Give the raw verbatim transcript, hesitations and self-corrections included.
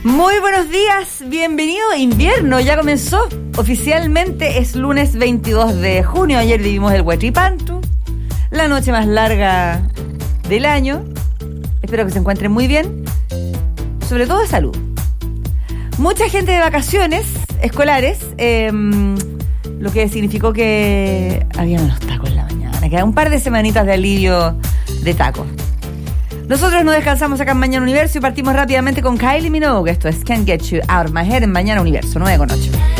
Muy buenos días, bienvenido a invierno, ya comenzó. Oficialmente es lunes veintidós de junio, ayer vivimos el Huachipantu, la noche más larga del año. Espero que se encuentren muy bien, sobre todo de salud. Mucha gente de vacaciones escolares, eh, lo que significó que había unos tacos en la mañana, que un par de semanitas de alivio de tacos. Nosotros no descansamos acá en Mañana Universo y partimos rápidamente con Kylie Minogue. Esto es Can't Get You Out of My Head en Mañana Universo, nueve con ocho.